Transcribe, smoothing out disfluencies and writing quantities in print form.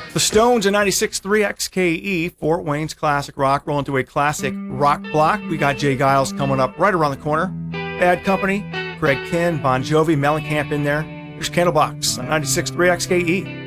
The Stones and 96.3 XKE, Fort Wayne's classic rock, rolling to a classic rock block. We got Jay Giles coming up right around the corner. Bad Company, Greg Kihn, Bon Jovi, Mellencamp in there. Here's Candlebox on 96.3 XKE.